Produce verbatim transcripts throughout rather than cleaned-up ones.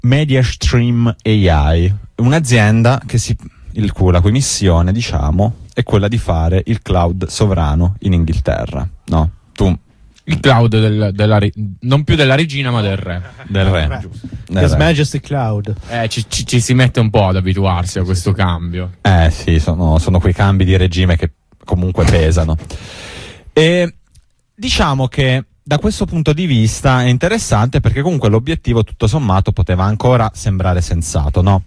MediaStream A I, un'azienda che si, il cui, la cui missione, diciamo, è quella di fare il cloud sovrano in Inghilterra, no? Tu il cloud del, della re, non più della regina ma del re, del re, re. giusto. His Majesty Cloud. Eh, ci, ci, ci si mette un po' ad abituarsi a questo cambio. Eh sì, sono, sono quei cambi di regime che comunque pesano. E diciamo che da questo punto di vista è interessante, perché comunque l'obiettivo tutto sommato poteva ancora sembrare sensato, no?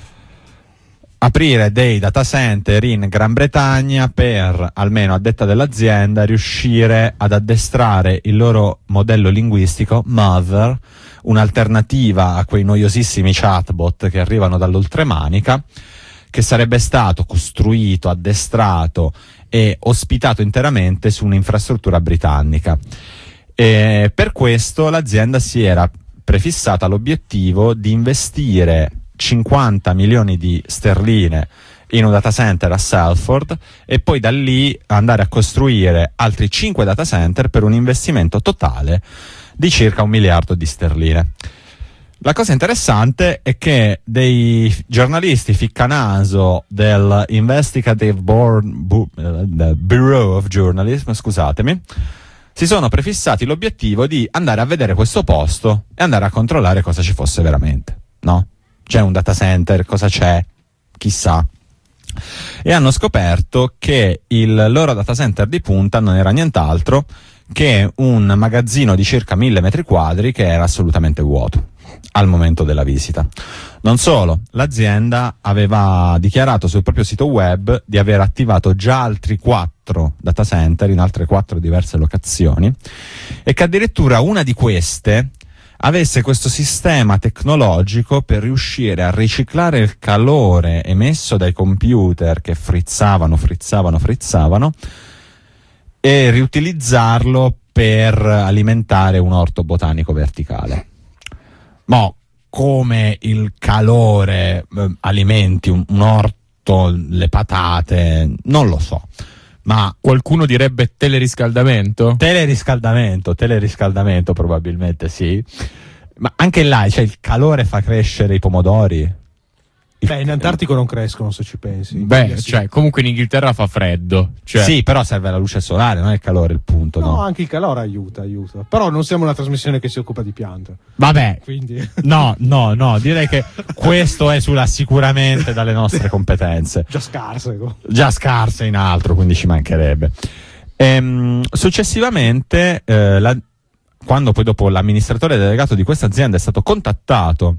Aprire dei data center in Gran Bretagna per, almeno a detta dell'azienda, riuscire ad addestrare il loro modello linguistico Mother, un'alternativa a quei noiosissimi chatbot che arrivano dall'oltremanica, che sarebbe stato costruito, addestrato e ospitato interamente su un'infrastruttura britannica. E per questo l'azienda si era prefissata l'obiettivo di investire cinquanta milioni di sterline in un data center a Salford e poi da lì andare a costruire altri cinque data center per un investimento totale di circa un miliardo di sterline. La cosa interessante è che dei giornalisti ficcanaso del Investigative Board, Bu, uh, Bureau of Journalism, scusatemi, si sono prefissati l'obiettivo di andare a vedere questo posto e andare a controllare cosa ci fosse veramente, no? C'è un data center, cosa c'è? Chissà. E hanno scoperto che il loro data center di punta non era nient'altro che un magazzino di circa mille metri quadri che era assolutamente vuoto al momento della visita. Non solo, l'azienda aveva dichiarato sul proprio sito web di aver attivato già altri quattro data center in altre quattro diverse locazioni e che addirittura una di queste avesse questo sistema tecnologico per riuscire a riciclare il calore emesso dai computer che frizzavano, frizzavano, frizzavano e riutilizzarlo per alimentare un orto botanico verticale. Ma come il calore eh, alimenti un, un orto, le patate, non lo so. Ma qualcuno direbbe teleriscaldamento? Teleriscaldamento, teleriscaldamento probabilmente sì. Ma anche là, cioè, il calore fa crescere i pomodori. Beh, in Antartico non crescono, se ci pensi. Beh, sì. Cioè, comunque in Inghilterra fa freddo. Cioè. Sì, però serve la luce solare, non è il calore il punto, no? No, anche il calore aiuta, aiuta. Però non siamo una trasmissione che si occupa di piante. Vabbè, quindi no, no, no, direi che questo esula sicuramente dalle nostre competenze. Già scarse. Già scarse in altro, quindi ci mancherebbe. Ehm, successivamente, eh, la, quando poi dopo l'amministratore delegato di questa azienda è stato contattato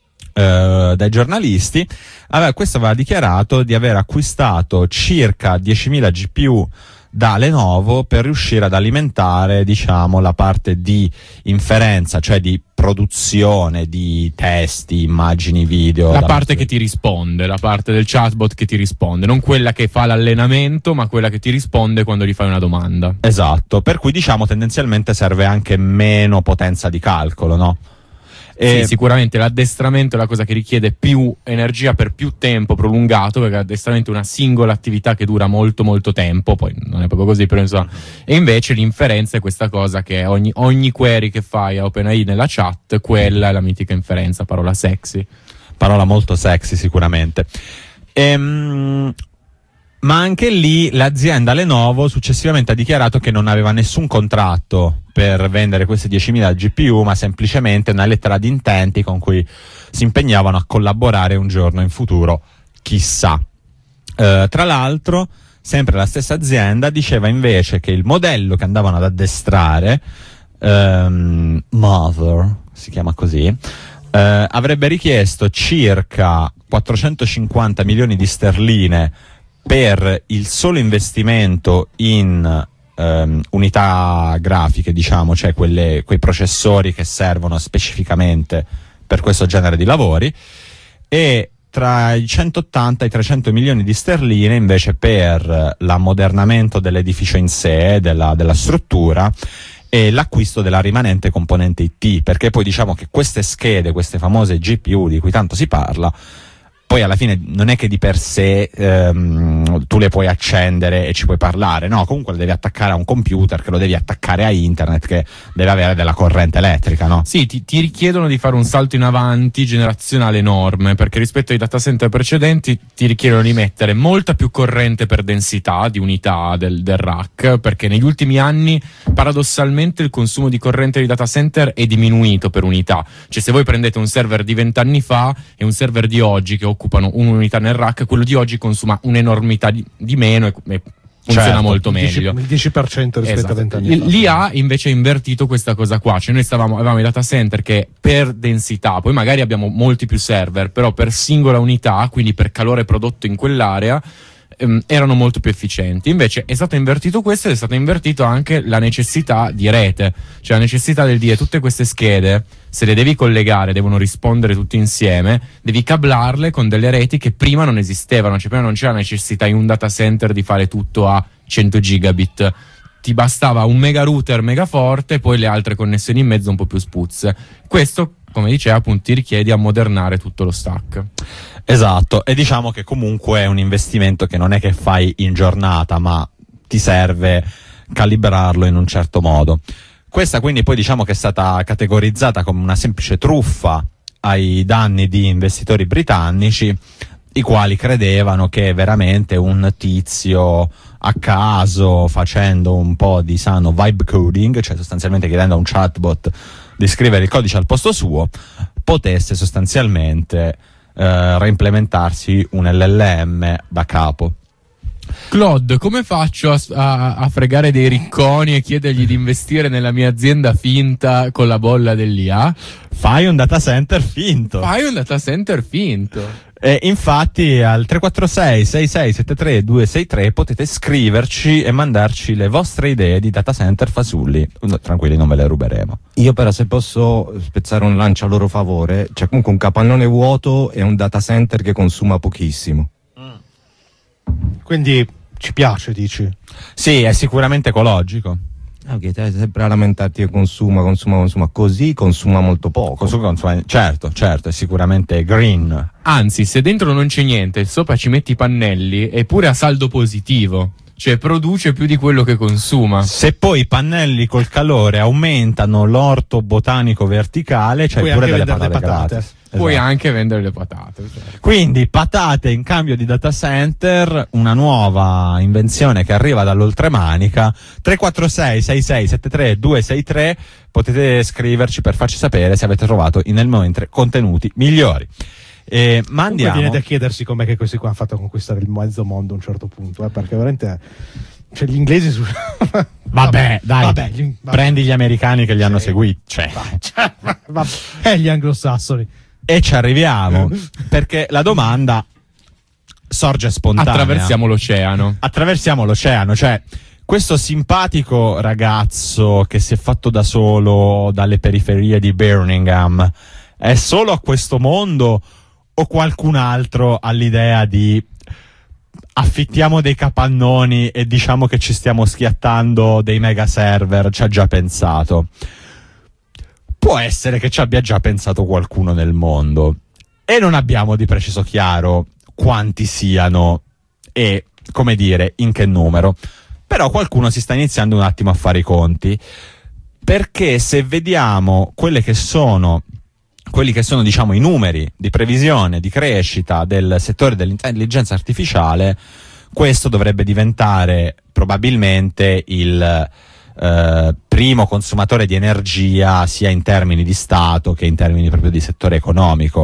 Uh, dai giornalisti, aveva, questo aveva dichiarato di aver acquistato circa diecimila G P U da Lenovo per riuscire ad alimentare, diciamo, la parte di inferenza, cioè di produzione di testi, immagini, video. La parte che ti risponde, la parte del chatbot che ti risponde, non quella che fa l'allenamento, ma quella che ti risponde quando gli fai una domanda. Esatto, per cui diciamo tendenzialmente serve anche meno potenza di calcolo, no? Sì, sicuramente l'addestramento è la cosa che richiede più energia per più tempo prolungato, perché l'addestramento è una singola attività che dura molto molto tempo, poi non è proprio così, però insomma. E invece l'inferenza è questa cosa che ogni, ogni query che fai a OpenAI nella chat, quella è la mitica inferenza, parola sexy. Parola molto sexy sicuramente. Ehm... Ma anche lì l'azienda Lenovo successivamente ha dichiarato che non aveva nessun contratto per vendere queste diecimila G P U, ma semplicemente una lettera di intenti con cui si impegnavano a collaborare un giorno in futuro, chissà. Eh, tra l'altro, sempre la stessa azienda diceva invece che il modello che andavano ad addestrare, ehm, Mother, si chiama così, eh, avrebbe richiesto circa quattrocentocinquanta milioni di sterline per il solo investimento in um, unità grafiche, diciamo, cioè quelle, quei processori che servono specificamente per questo genere di lavori, e tra i centottanta e i trecento milioni di sterline invece per l'ammodernamento dell'edificio in sé, della, della struttura, e l'acquisto della rimanente componente I T, perché poi diciamo che queste schede, queste famose G P U di cui tanto si parla, poi alla fine non è che di per sé ehm, tu le puoi accendere e ci puoi parlare, no, comunque le devi attaccare a un computer, che lo devi attaccare a internet, che deve avere della corrente elettrica, no? Sì, ti, ti richiedono di fare un salto in avanti generazionale enorme, perché rispetto ai data center precedenti ti richiedono di mettere molta più corrente per densità di unità del, del rack, perché negli ultimi anni paradossalmente il consumo di corrente di data center è diminuito per unità. Cioè, se voi prendete un server di vent'anni fa e un server di oggi che occupano un'unità nel rack, quello di oggi consuma un'enormità di, di meno e, e funziona certo, molto meglio. Il dieci per cento rispetto Esatto. a vent'anni fa. L'I A invece ha invertito questa cosa qua, cioè noi stavamo, avevamo i data center che per densità, poi magari abbiamo molti più server, però per singola unità, quindi per calore prodotto in quell'area, ehm, erano molto più efficienti. Invece è stato invertito questo ed è stata invertito anche la necessità di rete, cioè la necessità del dire tutte queste schede, se le devi collegare, devono rispondere tutte insieme, devi cablarle con delle reti che prima non esistevano, cioè prima non c'era necessità in un data center di fare tutto a cento gigabit, ti bastava un mega router mega forte e poi le altre connessioni in mezzo un po' più spuzze. Questo, come diceva, appunto ti richiede ammodernare tutto lo stack. Esatto, e diciamo che comunque è un investimento che non è che fai in giornata, ma ti serve calibrarlo in un certo modo. Questa quindi poi diciamo che è stata categorizzata come una semplice truffa ai danni di investitori britannici, i quali credevano che veramente un tizio a caso, facendo un po' di sano vibe coding, cioè sostanzialmente chiedendo a un chatbot di scrivere il codice al posto suo, potesse sostanzialmente eh, reimplementarsi un L L M da capo. Claude, come faccio a, a, a fregare dei ricconi e chiedergli di investire nella mia azienda finta con la bolla dell'I A? Fai un data center finto. Fai un data center finto. E infatti al tre quattro sei sei sei sette tre due sei tre potete scriverci e mandarci le vostre idee di data center fasulli. No, tranquilli, non ve le ruberemo. Io però, se posso spezzare un lancio a loro favore, c'è comunque un capannone vuoto e un data center che consuma pochissimo. Quindi ci piace, dici? Sì, è sicuramente ecologico. Ok, te sempre a lamentarti che consuma, consuma, consuma, così consuma molto poco. Consuma, consuma, certo, certo, è sicuramente green. Anzi, se dentro non c'è niente, sopra ci metti i pannelli, è pure a saldo positivo. Cioè produce più di quello che consuma. Se poi i pannelli col calore aumentano l'orto botanico verticale, c'hai puoi pure anche delle vendere patate, le patate. gratis. Puoi Esatto. anche vendere le patate. Certo. Quindi patate in cambio di data center, una nuova invenzione che arriva dall'oltremanica. Tre quattro sei sei sei sette tre due sei tre, potete scriverci per farci sapere se avete trovato nel momento contenuti migliori. Eh, ma andiamo. Viene da chiedersi com'è che questi qua hanno fatto a conquistare il mezzo mondo a un certo punto, eh, perché veramente cioè, gli inglesi su... Vabbè, dai, vabbè, gli, vabbè. prendi gli americani che li hanno Sì. seguiti, cioè. Cioè, vabbè, e gli anglosassoni. E ci arriviamo, perché la domanda sorge spontanea. Attraversiamo l'oceano. Attraversiamo l'oceano, cioè questo simpatico ragazzo che si è fatto da solo dalle periferie di Birmingham è solo a questo mondo o qualcun altro ha l'idea di affittiamo dei capannoni e diciamo che ci stiamo schiattando dei mega server, ci ha già pensato? Può essere che ci abbia già pensato qualcuno nel mondo e non abbiamo di preciso chiaro quanti siano e, come dire, in che numero. Però qualcuno si sta iniziando un attimo a fare i conti, perché se vediamo quelle che sono quelli che sono, diciamo, i numeri di previsione di crescita del settore dell'intelligenza artificiale, questo dovrebbe diventare probabilmente il eh, primo consumatore di energia sia in termini di Stato che in termini proprio di settore economico.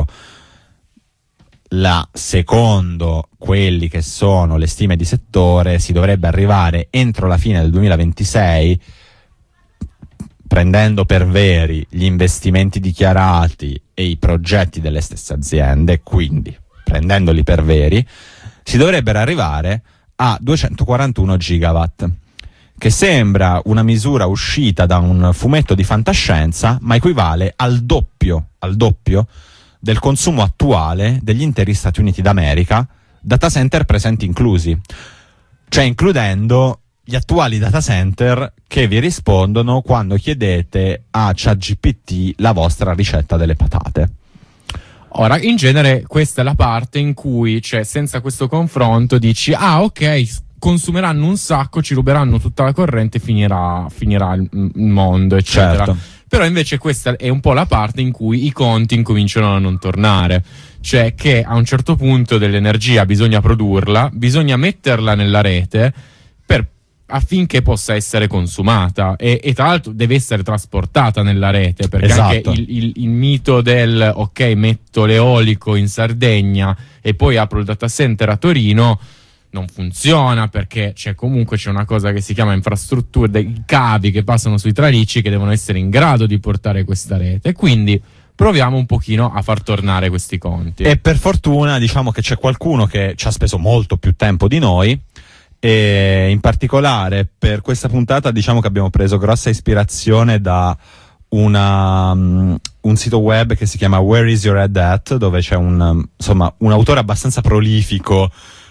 La secondo quelli che sono le stime di settore si dovrebbe arrivare entro la fine del duemilaventisei, prendendo per veri gli investimenti dichiarati e i progetti delle stesse aziende, quindi prendendoli per veri, si dovrebbero arrivare a duecentoquarantuno gigawatt, che sembra una misura uscita da un fumetto di fantascienza, ma equivale al doppio, al doppio del consumo attuale degli interi Stati Uniti d'America, data center presenti inclusi, cioè includendo gli attuali data center che vi rispondono quando chiedete a ChatGPT la vostra ricetta delle patate. Ora, in genere questa è la parte in cui, cioè, senza questo confronto dici, ah ok, consumeranno un sacco, ci ruberanno tutta la corrente e finirà, finirà il, il mondo, eccetera. Certo. Però invece questa è un po' la parte in cui i conti incominciano a non tornare, cioè che a un certo punto dell'energia bisogna produrla, bisogna metterla nella rete per, affinché possa essere consumata e, e tra l'altro deve essere trasportata nella rete, perché esatto. anche il, il, il mito del ok, metto l'eolico in Sardegna e poi apro il data center a Torino non funziona, perché c'è comunque c'è una cosa che si chiama infrastrutture, dei cavi che passano sui tralicci che devono essere in grado di portare questa rete, e quindi proviamo un pochino a far tornare questi conti. E per fortuna diciamo che c'è qualcuno che ci ha speso molto più tempo di noi, e in particolare per questa puntata diciamo che abbiamo preso grossa ispirazione da una, um, un sito web che si chiama Where is your head at, dove c'è un, um, insomma, un autore abbastanza prolifico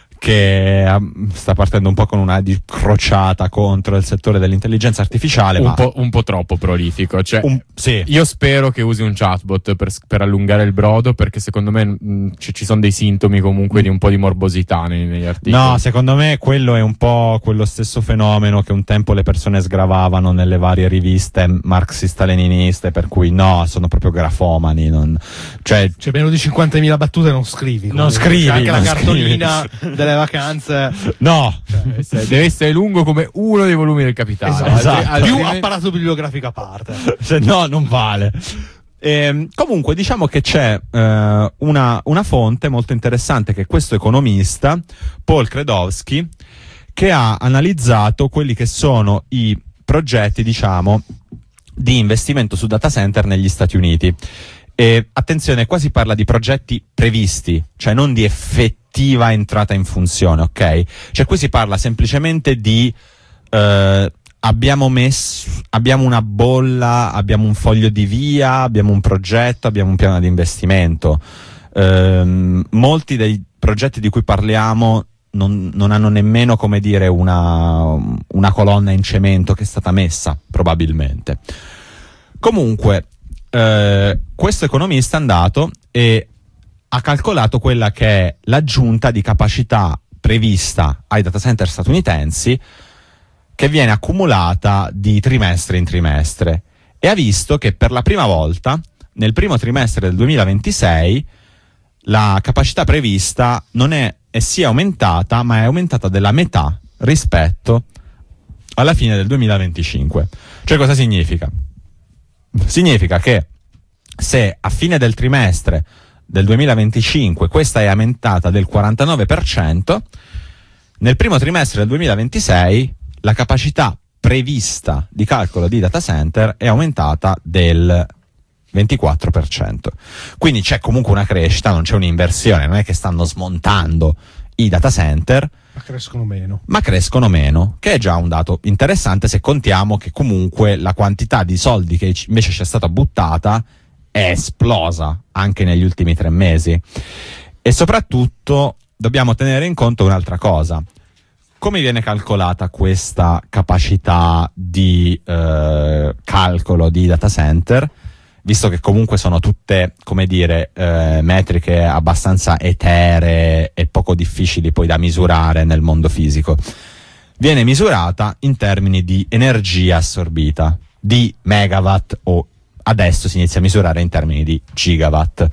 che um, sta partendo un po' con una di crociata contro il settore dell'intelligenza artificiale, un, ma po', un po' troppo prolifico, cioè, un, sì. Io spero che usi un chatbot per, per allungare il brodo, perché secondo me mh, ci, ci sono dei sintomi comunque di un po' di morbosità nei, negli articoli. No, secondo me quello è un po' quello stesso fenomeno che un tempo le persone sgravavano nelle varie riviste marxista-leniniste, per cui no, sono proprio grafomani, non, cioè, C'è meno di cinquantamila battute, non scrivi. Non comunque. scrivi, C'è anche non la cartolina scrivi. delle vacanze. no, Cioè, deve essere lungo come uno dei volumi del Capitale. Esatto. Altri- Più altrimenti- apparato bibliografico a parte. se no non vale. Ehm, comunque diciamo che c'è eh, una, una fonte molto interessante, che è questo economista Paul Kredowski, che ha analizzato quelli che sono i progetti, diciamo, di investimento su data center negli Stati Uniti. E attenzione, qua si parla di progetti previsti, cioè non di effettiva entrata in funzione, ok? Cioè qui si parla semplicemente di eh, abbiamo messo, abbiamo una bolla, abbiamo un foglio di via, abbiamo un progetto, abbiamo un piano di investimento. Ehm, molti dei progetti di cui parliamo non, non hanno nemmeno, come dire, una, una colonna in cemento che è stata messa, probabilmente. Comunque, eh, questo economista è andato e ha calcolato quella che è l'aggiunta di capacità prevista ai data center statunitensi, che viene accumulata di trimestre in trimestre, e ha visto che per la prima volta nel primo trimestre del duemilaventisei la capacità prevista non è e si è aumentata, ma è aumentata della metà rispetto alla fine del duemilaventicinque. Cioè, cosa significa? Significa che se a fine del trimestre del duemilaventicinque questa è aumentata del quarantanove per cento, nel primo trimestre del duemilaventisei la capacità prevista di calcolo di data center è aumentata del ventiquattro per cento. Quindi c'è comunque una crescita, non c'è un'inversione, non è che stanno smontando i data center, Ma crescono meno. ma crescono meno, che è già un dato interessante se contiamo che comunque la quantità di soldi che invece c'è stata buttata è esplosa anche negli ultimi tre mesi. E soprattutto dobbiamo tenere in conto un'altra cosa. Come viene calcolata questa capacità di eh, calcolo di data center? Visto che comunque sono tutte, come dire, eh, metriche abbastanza eteree e poco difficili poi da misurare nel mondo fisico. Viene misurata in termini di energia assorbita, di megawatt, o adesso si inizia a misurare in termini di gigawatt.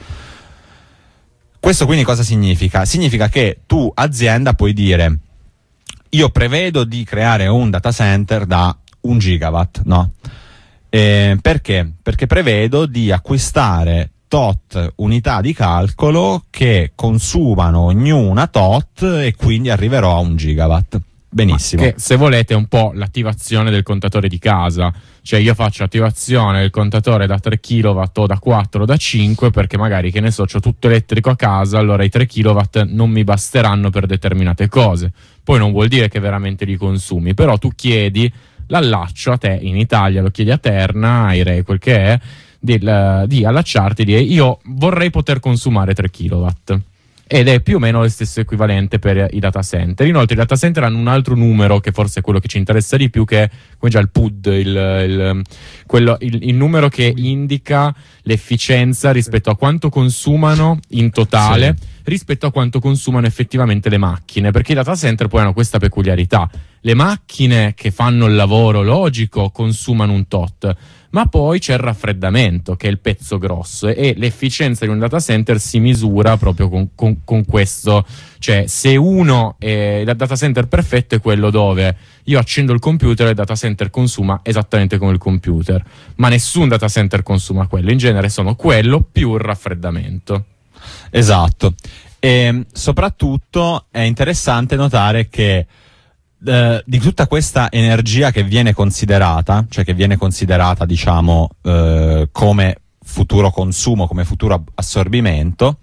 Questo quindi cosa significa? Significa che tu, azienda, puoi dire: io prevedo di creare un data center da un gigawatt, no? Eh, perché? Perché prevedo di acquistare tot unità di calcolo che consumano ognuna tot, e quindi arriverò a un gigawatt. Benissimo. Che, se volete, è un po' l'attivazione del contatore di casa. Cioè, io faccio attivazione del contatore da tre chilowatt o da quattro o da cinque, perché magari, che ne so, c'ho tutto elettrico a casa, allora i tre chilowatt non mi basteranno per determinate cose. Poi non vuol dire che veramente li consumi, però tu chiedi l'allaccio a te, in Italia lo chiedi a Terna, ai Re, quel che è, di, di allacciarti, di io vorrei poter consumare tre chilowatt. ed è più o meno lo stesso equivalente per i data center. Inoltre i data center hanno un altro numero che forse è quello che ci interessa di più, che è come già il P U D, il, il, quello, il, il numero che indica l'efficienza rispetto a quanto consumano in totale, sì, rispetto a quanto consumano effettivamente le macchine, perché i data center poi hanno questa peculiarità: le macchine che fanno il lavoro logico consumano un tot, ma poi c'è il raffreddamento, che è il pezzo grosso, e l'efficienza di un data center si misura proprio con, con, con questo. Cioè, se uno è, il data center perfetto è quello dove io accendo il computer e il data center consuma esattamente come il computer, ma nessun data center consuma quello, in genere sono quello più il raffreddamento. Esatto. E soprattutto è interessante notare che Uh, di tutta questa energia che viene considerata, cioè che viene considerata, diciamo, uh, come futuro consumo, come futuro assorbimento,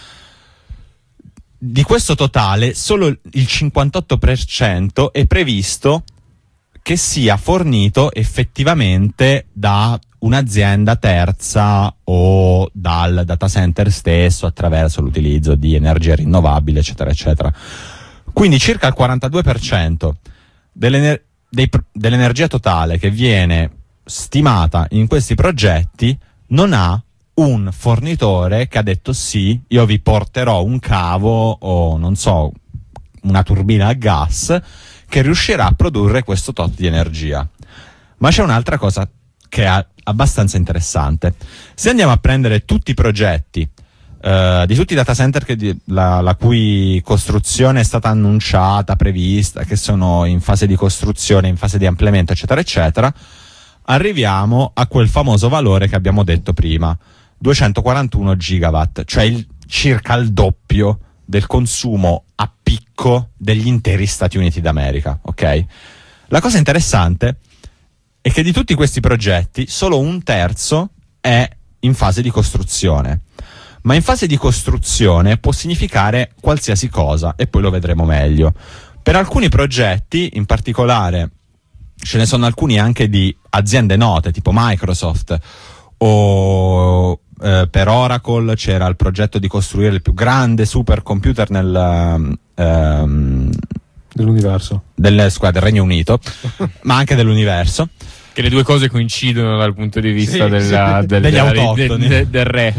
di questo totale solo il cinquantotto per cento è previsto che sia fornito effettivamente da un'azienda terza o dal data center stesso attraverso l'utilizzo di energia rinnovabile, eccetera, eccetera. Quindi circa il quarantadue per cento dell'ener- dei pr- dell'energia totale che viene stimata in questi progetti non ha un fornitore che ha detto sì, io vi porterò un cavo o non so, una turbina a gas che riuscirà a produrre questo tot di energia. Ma c'è un'altra cosa che è abbastanza interessante. Se andiamo a prendere tutti i progetti Uh, di tutti i data center che di, la, la cui costruzione è stata annunciata, prevista, che sono in fase di costruzione, in fase di ampliamento, eccetera, eccetera, arriviamo a quel famoso valore che abbiamo detto prima, duecentoquarantuno gigawatt, cioè il, circa il doppio del consumo a picco degli interi Stati Uniti d'America, ok? La cosa interessante è che di tutti questi progetti solo un terzo è in fase di costruzione. Ma in fase di costruzione può significare qualsiasi cosa, e poi lo vedremo meglio. Per alcuni progetti, in particolare, ce ne sono alcuni anche di aziende note, tipo Microsoft, o eh, per Oracle c'era il progetto di costruire il più grande supercomputer nel, ehm, dell'universo, del, scusa, del Regno Unito, ma anche dell'universo. Che le due cose coincidono dal punto di vista sì, della, sì. del, degli della, autoctoni. del, del re.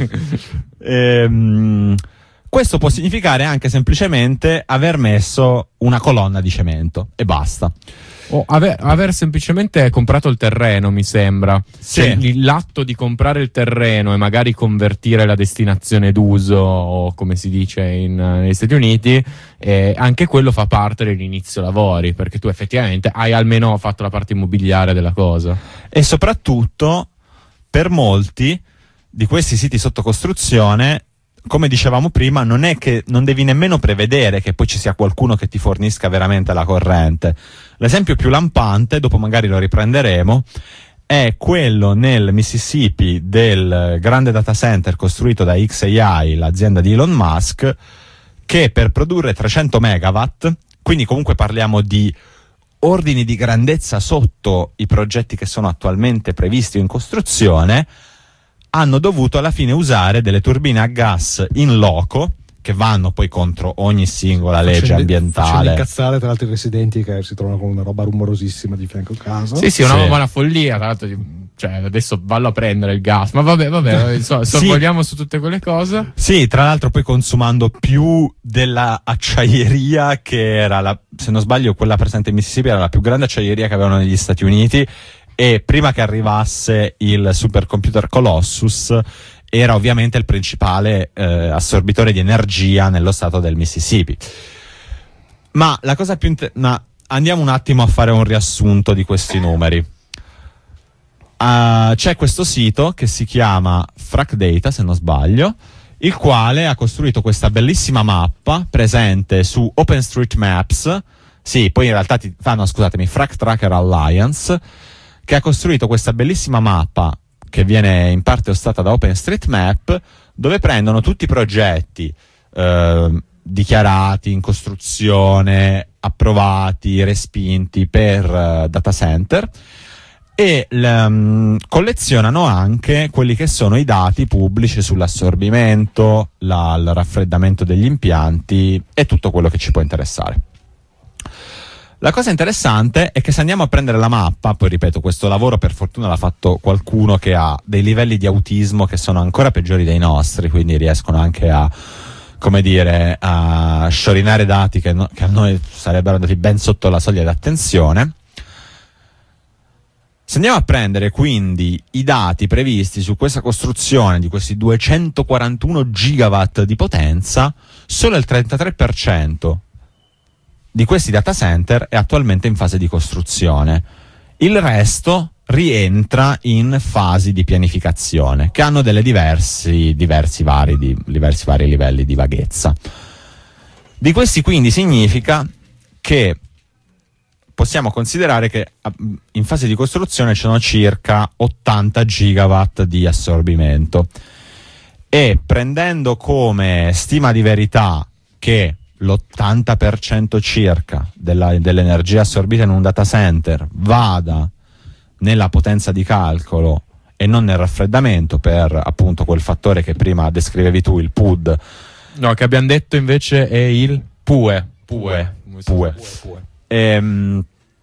ehm, questo può significare anche semplicemente aver messo una colonna di cemento e basta. O aver, aver semplicemente comprato il terreno, mi sembra. Sì. Cioè, l'atto di comprare il terreno e magari convertire la destinazione d'uso, o come si dice in, negli Stati Uniti, eh, anche quello fa parte dell'inizio lavori, perché tu effettivamente hai almeno fatto la parte immobiliare della cosa. E soprattutto, per molti di questi siti sotto costruzione, come dicevamo prima, non è che non devi nemmeno prevedere che poi ci sia qualcuno che ti fornisca veramente la corrente. L'esempio più lampante, dopo magari lo riprenderemo, è quello nel Mississippi del grande data center costruito da X A I, l'azienda di Elon Musk, che per produrre trecento megawatt, quindi comunque parliamo di ordini di grandezza sotto i progetti che sono attualmente previsti o in costruzione, hanno dovuto alla fine usare delle turbine a gas in loco, che vanno poi contro ogni singola legge facendo, ambientale. Facendo incazzare tra l'altro i residenti che si trovano con una roba rumorosissima di fianco a casa. Sì, sì, una, sì. una follia, tra l'altro, cioè adesso vallo a prendere il gas, ma vabbè, vabbè, so, sorvoliamo sì. su tutte quelle cose. Sì, tra l'altro poi consumando più della acciaieria che era, la, se non sbaglio, quella presente in Mississippi era la più grande acciaieria che avevano negli Stati Uniti, e prima che arrivasse il supercomputer Colossus era ovviamente il principale eh, assorbitore di energia nello stato del Mississippi. Ma la cosa più inter- ma andiamo un attimo a fare un riassunto di questi numeri. Uh, c'è questo sito che si chiama FracData, se non sbaglio, il quale ha costruito questa bellissima mappa presente su OpenStreetMaps. Sì, poi in realtà ti fanno, scusatemi, Frac Tracker Alliance, che ha costruito questa bellissima mappa che viene in parte ostata da OpenStreetMap, dove prendono tutti i progetti eh, dichiarati in costruzione, approvati, respinti per uh, data center, e um, collezionano anche quelli che sono i dati pubblici sull'assorbimento, la, il raffreddamento degli impianti e tutto quello che ci può interessare. La cosa interessante è che se andiamo a prendere la mappa, poi ripeto, questo lavoro per fortuna l'ha fatto qualcuno che ha dei livelli di autismo che sono ancora peggiori dei nostri, quindi riescono anche a, come dire, a sciorinare dati che, no, che a noi sarebbero andati ben sotto la soglia di attenzione. Se andiamo a prendere quindi i dati previsti su questa costruzione di questi duecentoquarantuno gigawatt di potenza, solo il trentatré per cento di questi data center è attualmente in fase di costruzione. Il resto rientra in fasi di pianificazione che hanno delle diversi, diversi, vari, di, diversi vari livelli di vaghezza. Di questi quindi significa che possiamo considerare che in fase di costruzione ci sono circa ottanta gigawatt di assorbimento e prendendo come stima di verità che l'ottanta per cento circa della, dell'energia assorbita in un data center vada nella potenza di calcolo e non nel raffreddamento per appunto quel fattore che prima descrivevi tu, il P U D. No, che abbiamo detto invece è il P U E. P U E. P U E. Ehm,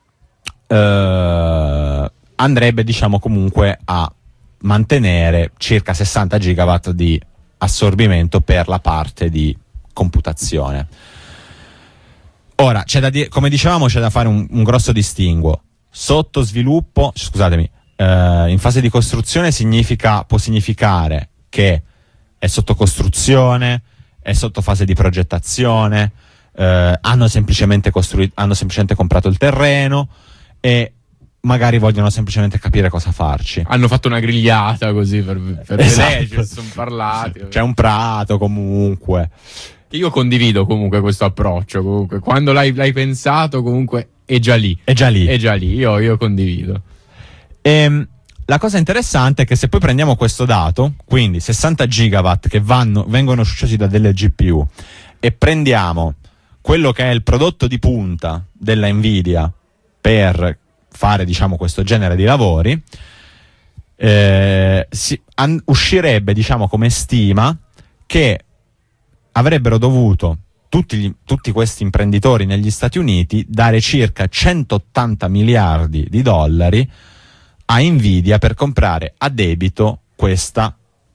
eh, andrebbe diciamo comunque a mantenere circa sessanta gigawatt di assorbimento per la parte di computazione. Ora, c'è da dire, come dicevamo, c'è da fare un, un grosso distinguo. Sotto sviluppo, scusatemi, eh, in fase di costruzione significa, può significare che è sotto costruzione, è sotto fase di progettazione, eh, hanno semplicemente costruito, hanno semplicemente comprato il terreno e magari vogliono semplicemente capire cosa farci. Hanno fatto una grigliata così per, per esatto. vedere, sono parlati. C'è un prato comunque. Io condivido comunque questo approccio, comunque quando l'hai, l'hai pensato comunque è già lì. È già lì. È già lì, io, io condivido. Ehm, la cosa interessante è che se poi prendiamo questo dato, quindi sessanta gigawatt che vanno, vengono sciolti da delle G P U e prendiamo quello che è il prodotto di punta della Nvidia per fare diciamo questo genere di lavori, eh, si, an, uscirebbe diciamo come stima che avrebbero dovuto tutti, gli, tutti questi imprenditori negli Stati Uniti dare circa centottanta miliardi di dollari a Nvidia per comprare a debito questa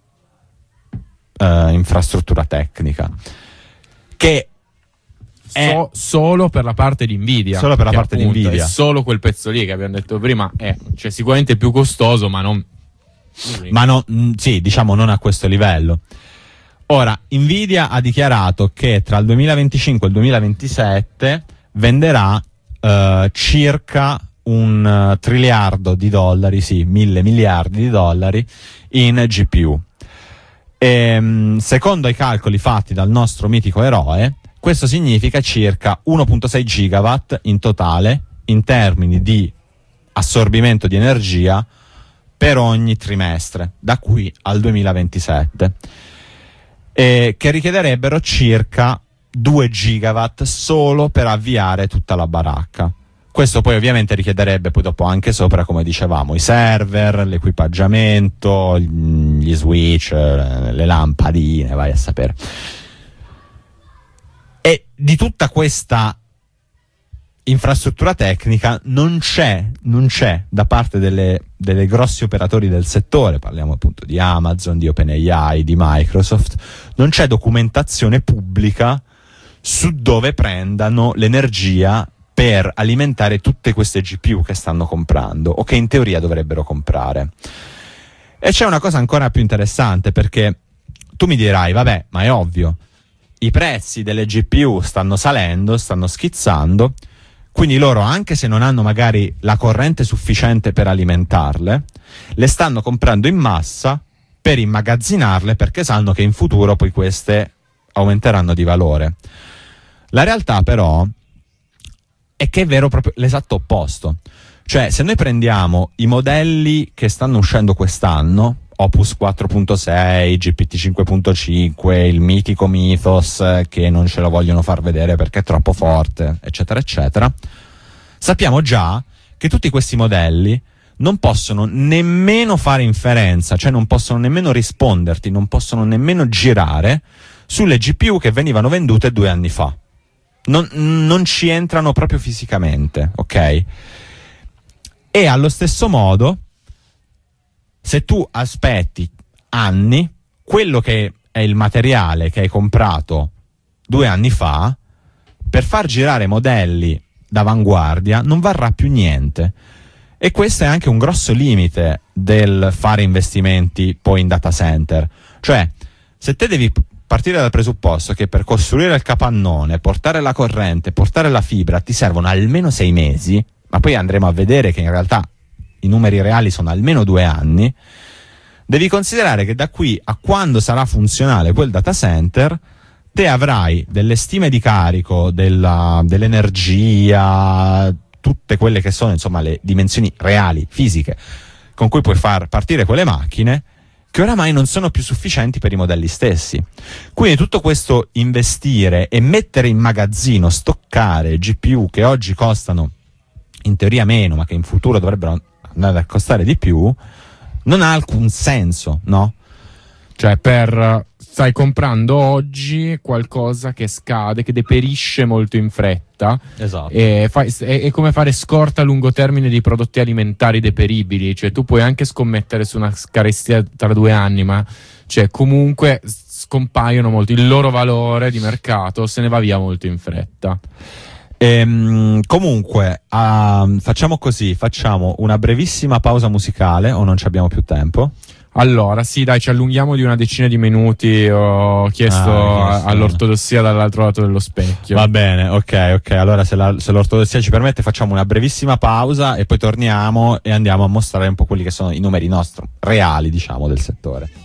uh, infrastruttura tecnica che è so, solo per la parte di Nvidia, solo per la parte di Nvidia, è solo quel pezzo lì che abbiamo detto prima è cioè, sicuramente più costoso ma non ma no, mh, sì diciamo non a questo livello. Ora, Nvidia ha dichiarato che tra il duemilaventicinque e il duemilaventisette venderà uh, circa un uh, triliardo di dollari, sì, mille miliardi di dollari in G P U. E, um, secondo i calcoli fatti dal nostro mitico eroe, questo significa circa uno virgola sei gigawatt in totale in termini di assorbimento di energia per ogni trimestre, da qui al duemilaventisette. Eh, che richiederebbero circa due gigawatt solo per avviare tutta la baracca. Questo poi ovviamente richiederebbe poi dopo anche sopra, come dicevamo, i server, l'equipaggiamento, gli switch, le lampadine, vai a sapere. E di tutta questa infrastruttura tecnica non c'è, non c'è da parte delle, delle grossi operatori del settore, parliamo appunto di Amazon, di OpenAI, di Microsoft, non c'è documentazione pubblica su dove prendano l'energia per alimentare tutte queste G P U che stanno comprando o che in teoria dovrebbero comprare. E c'è una cosa ancora più interessante, perché tu mi dirai, vabbè, ma è ovvio, i prezzi delle G P U stanno salendo, stanno schizzando, quindi loro, anche se non hanno magari la corrente sufficiente per alimentarle, le stanno comprando in massa per immagazzinarle, perché sanno che in futuro poi queste aumenteranno di valore. La realtà però è che è vero proprio l'esatto opposto. Cioè, se noi prendiamo i modelli che stanno uscendo quest'anno, Opus quattro punto sei, G P T cinque punto cinque, il mitico Mythos che non ce lo vogliono far vedere perché è troppo forte, eccetera eccetera, sappiamo già che tutti questi modelli non possono nemmeno fare inferenza, cioè non possono nemmeno risponderti, non possono nemmeno girare sulle G P U che venivano vendute due anni fa. Non, non ci entrano proprio fisicamente, ok? E allo stesso modo, se tu aspetti anni, quello che è il materiale che hai comprato due anni fa, per far girare modelli d'avanguardia non varrà più niente. E questo è anche un grosso limite del fare investimenti poi in data center. Cioè, se te devi partire dal presupposto che per costruire il capannone, portare la corrente, portare la fibra, ti servono almeno sei mesi, ma poi andremo a vedere che in realtà i numeri reali sono almeno due anni, devi considerare che da qui a quando sarà funzionale quel data center, te avrai delle stime di carico della, dell'energia, tutte quelle che sono insomma le dimensioni reali, fisiche, con cui puoi far partire quelle macchine, che oramai non sono più sufficienti per i modelli stessi. Quindi tutto questo investire e mettere in magazzino, stoccare G P U che oggi costano in teoria meno, ma che in futuro dovrebbero andare a costare di più, non ha alcun senso, no? Cioè, per stai comprando oggi qualcosa che scade, che deperisce molto in fretta. Esatto. E fai, è, è come fare scorta a lungo termine di prodotti alimentari deperibili. Cioè, tu puoi anche scommettere su una carestia tra due anni, ma cioè, comunque scompaiono molto. Il loro valore di mercato se ne va via molto in fretta. Ehm, comunque, uh, facciamo così: facciamo una brevissima pausa musicale, o non ci abbiamo più tempo? Allora, sì, dai, ci allunghiamo di una decina di minuti. Ho chiesto ah, all'ortodossia dall'altro lato dello specchio. Va bene, ok, ok. Allora, se, la, se l'ortodossia ci permette, facciamo una brevissima pausa e poi torniamo e andiamo a mostrare un po' quelli che sono i numeri nostri reali, diciamo, del settore.